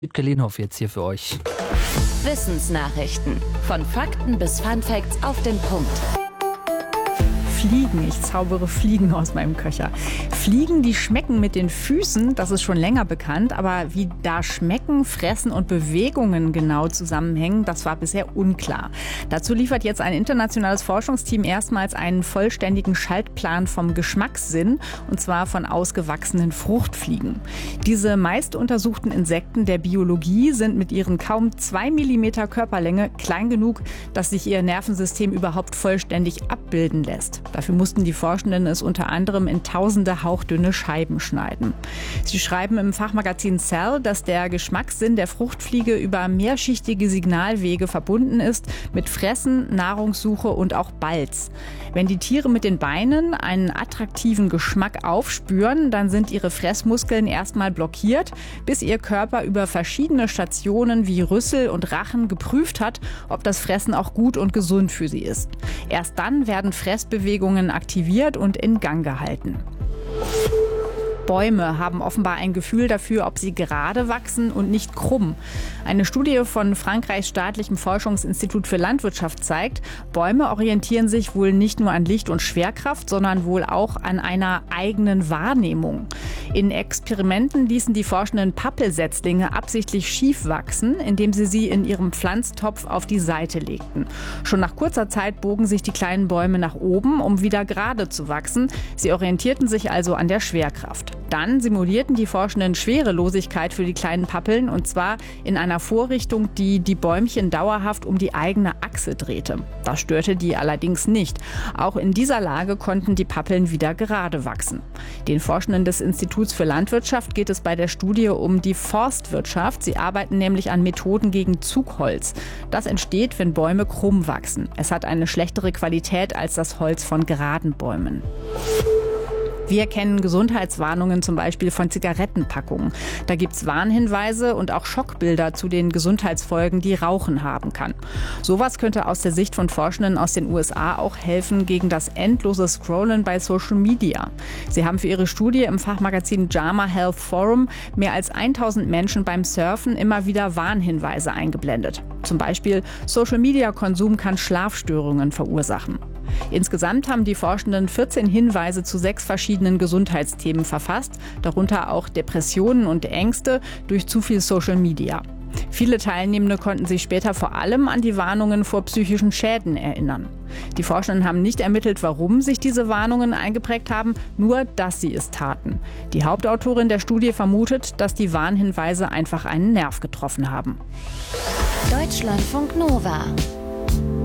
Wiebke Lehnhoff jetzt hier für euch. Wissensnachrichten. Von Fakten bis Funfacts auf den Punkt. Fliegen. Ich zaubere Fliegen aus meinem Köcher. Fliegen, die schmecken mit den Füßen, das ist schon länger bekannt. Aber wie da Schmecken, Fressen und Bewegungen genau zusammenhängen, das war bisher unklar. Dazu liefert jetzt ein internationales Forschungsteam erstmals einen vollständigen Schaltplan vom Geschmackssinn, und zwar von ausgewachsenen Fruchtfliegen. Diese meist untersuchten Insekten der Biologie sind mit ihren kaum 2 mm Körperlänge klein genug, dass sich ihr Nervensystem überhaupt vollständig abbilden lässt. Dafür mussten die Forschenden es unter anderem in tausende hauchdünne Scheiben schneiden. Sie schreiben im Fachmagazin Cell, dass der Geschmackssinn der Fruchtfliege über mehrschichtige Signalwege verbunden ist mit Fressen, Nahrungssuche und auch Balz. Wenn die Tiere mit den Beinen einen attraktiven Geschmack aufspüren, dann sind ihre Fressmuskeln erstmal blockiert, bis ihr Körper über verschiedene Stationen wie Rüssel und Rachen geprüft hat, ob das Fressen auch gut und gesund für sie ist. Erst dann werden Fressbewegungen aktiviert und in Gang gehalten. Bäume haben offenbar ein Gefühl dafür, ob sie gerade wachsen und nicht krumm. Eine Studie von Frankreichs staatlichem Forschungsinstitut für Landwirtschaft zeigt, Bäume orientieren sich wohl nicht nur an Licht und Schwerkraft, sondern wohl auch an einer eigenen Wahrnehmung. In Experimenten ließen die Forschenden Pappelsetzlinge absichtlich schief wachsen, indem sie in ihrem Pflanztopf auf die Seite legten. Schon nach kurzer Zeit bogen sich die kleinen Bäume nach oben, um wieder gerade zu wachsen. Sie orientierten sich also an der Schwerkraft. Dann simulierten die Forschenden Schwerelosigkeit für die kleinen Pappeln, und zwar in einer Vorrichtung, die die Bäumchen dauerhaft um die eigene Achse drehte. Das störte die allerdings nicht. Auch in dieser Lage konnten die Pappeln wieder gerade wachsen. Den Forschenden des Instituts für Landwirtschaft geht es bei der Studie um die Forstwirtschaft. Sie arbeiten nämlich an Methoden gegen Zugholz. Das entsteht, wenn Bäume krumm wachsen. Es hat eine schlechtere Qualität als das Holz von geraden Bäumen. Wir kennen Gesundheitswarnungen zum Beispiel von Zigarettenpackungen. Da gibt es Warnhinweise und auch Schockbilder zu den Gesundheitsfolgen, die Rauchen haben kann. Sowas könnte aus der Sicht von Forschenden aus den USA auch helfen gegen das endlose Scrollen bei Social Media. Sie haben für ihre Studie im Fachmagazin JAMA Health Forum mehr als 1000 Menschen beim Surfen immer wieder Warnhinweise eingeblendet. Zum Beispiel, Social-Media-Konsum kann Schlafstörungen verursachen. Insgesamt haben die Forschenden 14 Hinweise zu 6 verschiedenen Gesundheitsthemen verfasst, darunter auch Depressionen und Ängste durch zu viel Social Media. Viele Teilnehmende konnten sich später vor allem an die Warnungen vor psychischen Schäden erinnern. Die Forschenden haben nicht ermittelt, warum sich diese Warnungen eingeprägt haben, nur dass sie es taten. Die Hauptautorin der Studie vermutet, dass die Warnhinweise einfach einen Nerv getroffen haben. Deutschlandfunk Nova